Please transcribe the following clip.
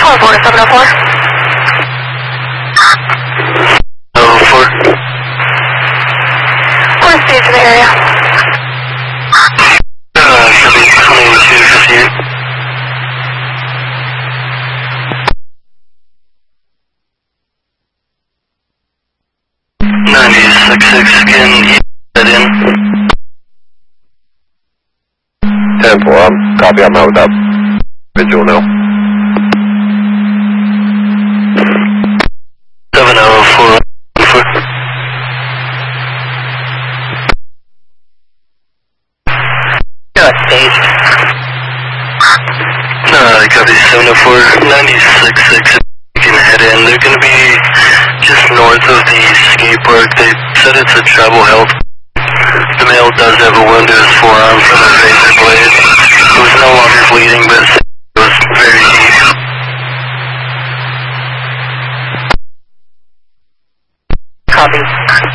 California 704. 04. What stage in the area? Should be 2258. 96.6, can you get in? 10-4, copy, I'm out up. Visual now. 704. Stage. Copy 704, 96.6, you can head in. They're going to be just north of the skate park. They said it's a travel help. The male does have a wound to his forearm from a razor blade. It was no longer bleeding, but it was very deep. Copy.